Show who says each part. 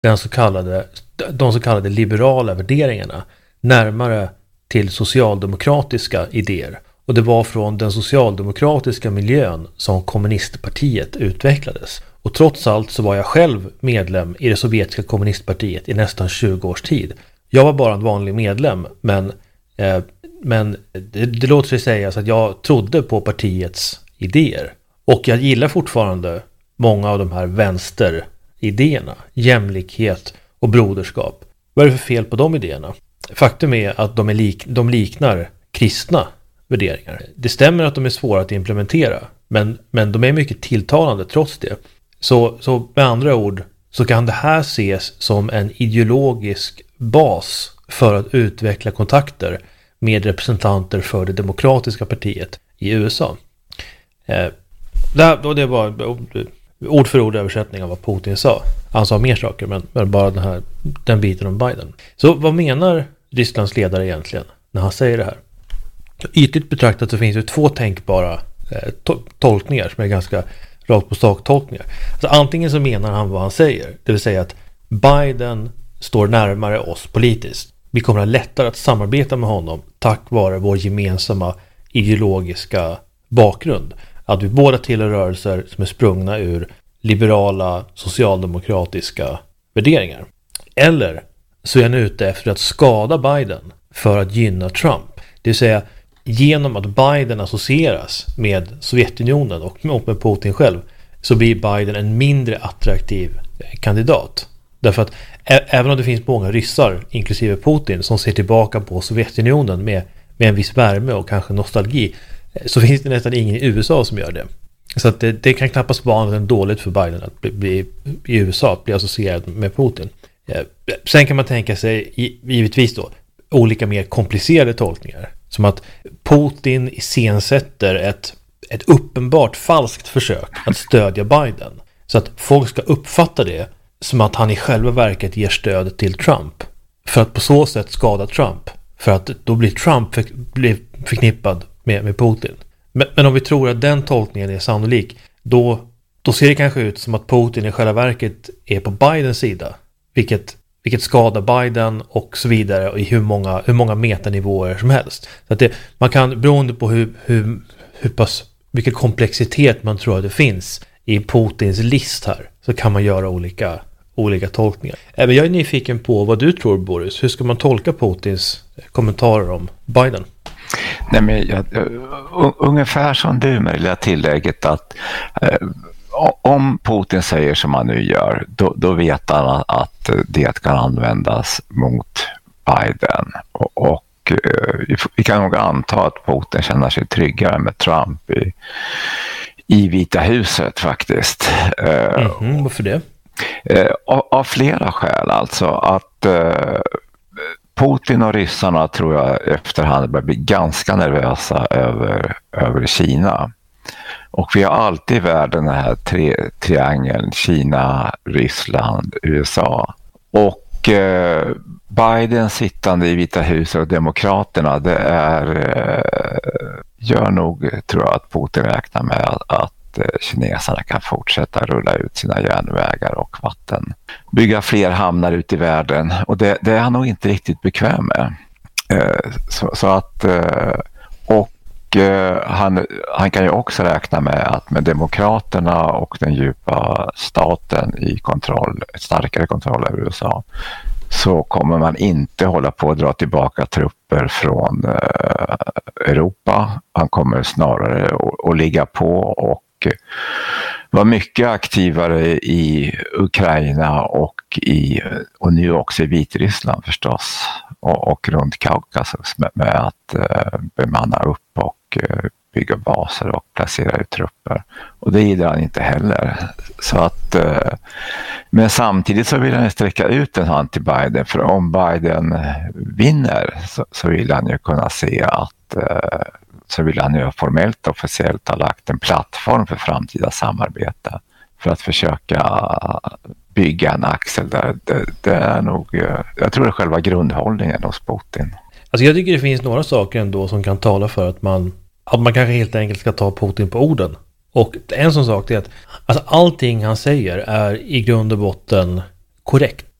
Speaker 1: de så kallade liberala värderingarna närmare till socialdemokratiska idéer. Och det var från den socialdemokratiska miljön som kommunistpartiet utvecklades. Och trots allt så var jag själv medlem i det sovjetiska kommunistpartiet i nästan 20 års tid. Jag var bara en vanlig medlem, men det låter sig sägas att jag trodde på partiets idéer. Och jag gillar fortfarande många av de här vänsteridéerna. Jämlikhet och broderskap. Vad är det för fel på de idéerna? Faktum är att de liknar kristna värderingar. Det stämmer att de är svåra att implementera, men de är mycket tilltalande trots det. Så med andra ord så kan det här ses som en ideologisk bas för att utveckla kontakter med representanter för det demokratiska partiet i USA. Det var ord för ord översättning av vad Putin sa. Han sa mer saker, men bara den biten om Biden. Så vad menar Rysslands ledare egentligen när han säger det här? Ytligt betraktat så finns det 2 tänkbara tolkningar som är ganska rakt på sak tolkningar. Alltså antingen så menar han vad han säger, det vill säga att Biden står närmare oss politiskt. Vi kommer att ha lättare att samarbeta med honom tack vare vår gemensamma ideologiska bakgrund. Att vi båda tillhör rörelser som är sprungna ur liberala, socialdemokratiska värderingar. Eller så är han ute efter att skada Biden för att gynna Trump. Det vill säga, genom att Biden associeras med Sovjetunionen och med Putin själv så blir Biden en mindre attraktiv kandidat. Därför att även om det finns många ryssar, inklusive Putin, som ser tillbaka på Sovjetunionen med en viss värme och kanske nostalgi, så finns det nästan ingen i USA som gör det. Så att det kan knappast vara annat än dåligt för Biden att bli i USA, att bli associerad med Putin. Sen kan man tänka sig, givetvis då, olika mer komplicerade tolkningar. Som att Putin iscensätter ett uppenbart falskt försök att stödja Biden. Så att folk ska uppfatta det som att han i själva verket ger stöd till Trump. För att på så sätt skada Trump. För att då blir Trump förknippad med Putin. Men om vi tror att den tolkningen är sannolik, då ser det kanske ut som att Putin i själva verket är på Bidens sida. Vilket skadar Biden och så vidare, och i hur många metanivåer som helst. Så att man kan, beroende på vilken komplexitet man tror att det finns i Putins list här, så kan man göra olika tolkningar. Även jag är nyfiken på vad du tror, Boris. Hur ska man tolka Putins kommentarer om Biden?
Speaker 2: Nej, men ungefär som du med det tillägget att om Putin säger som han nu gör, då vet han att det kan användas mot Biden. Och vi kan nog anta att Putin känner sig tryggare med Trump i Vita huset faktiskt.
Speaker 1: Varför det?
Speaker 2: Av flera skäl alltså. Att Putin och ryssarna tror jag efterhand börjar bli ganska nervösa över Kina. Och vi har alltid i världen den här triangeln Kina, Ryssland, USA. Och Biden sittande i Vita huset och demokraterna, gör nog, tror jag, att Putin räknar med att kineserna kan fortsätta rulla ut sina järnvägar och vatten. Bygga fler hamnar ut i världen, och det är han nog inte riktigt bekväm med. Så att han kan ju också räkna med att med demokraterna och den djupa staten i kontroll, ett starkare kontroll över USA, så kommer man inte hålla på att dra tillbaka trupper från Europa. Han kommer snarare att ligga på och vara mycket aktivare i Ukraina och nu också i Vitryssland förstås, och runt Kaukasus med att bemanna upp och bygga baser och placera ut trupper. Och det gillar han inte heller. Så att, men samtidigt så vill han sträcka ut en hand till Biden, för om Biden vinner så vill han ju kunna se att så vill han ju formellt och officiellt ha lagt en plattform för framtida samarbete för att försöka bygga en axel där. Det är nog, jag tror det är själva grundhållningen hos Putin.
Speaker 1: Alltså jag tycker det finns några saker ändå som kan tala för att man kanske helt enkelt ska ta Putin på orden. Och en sån sak är att alltså allting han säger är i grund och botten korrekt.